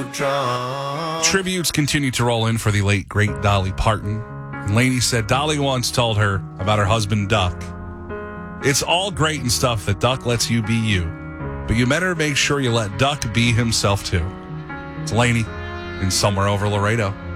drunk. Tributes continue to roll in for the late, great Dolly Parton. And Lainey said Dolly once told her about her husband, Duck. It's all great and stuff that Duck lets you be you, but you better make sure you let Duck be himself, too. It's Lainey in Somewhere Over Laredo.